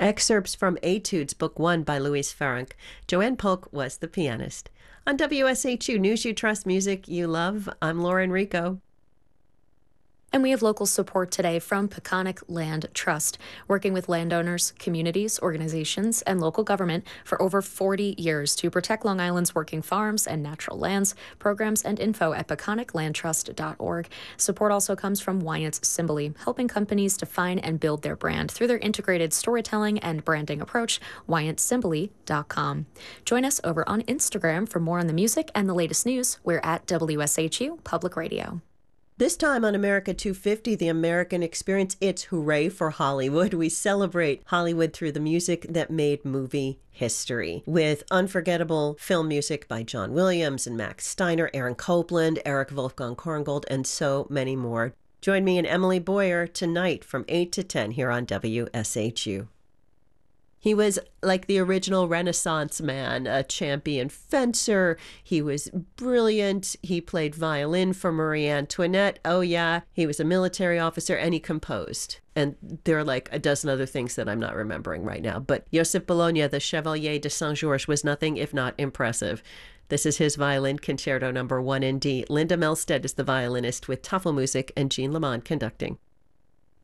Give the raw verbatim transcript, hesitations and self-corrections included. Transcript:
Excerpts from Etudes, Book One by Louise Farrenc. Joanne Polk was the pianist. On W S H U News You Trust, Music You Love, I'm Lauren Rico. And we have local support today from Peconic Land Trust, working with landowners, communities, organizations, and local government for over forty years to protect Long Island's working farms and natural lands. Programs and info at peconic land trust dot org. Support also comes from Wyant's Symboli, helping companies define and build their brand through their integrated storytelling and branding approach, wyant symboli dot com. Join us over on Instagram for more on the music and the latest news. We're at W S H U Public Radio. This time on America two fifty, The American Experience, it's Hooray for Hollywood. We celebrate Hollywood through the music that made movie history, with unforgettable film music by John Williams and Max Steiner, Aaron Copland, Eric Wolfgang Korngold, and so many more. Join me and Emily Boyer tonight from eight to ten here on W S H U. He was like the original Renaissance man, a champion fencer. He was brilliant. He played violin for Marie Antoinette. Oh, yeah. He was a military officer, and he composed. And there are like a dozen other things that I'm not remembering right now. But Joseph Bologna, the Chevalier de Saint-Georges, was nothing if not impressive. This is his violin concerto number one in D. Linda Melstead is the violinist with Tafelmusik and Jean Lamont conducting.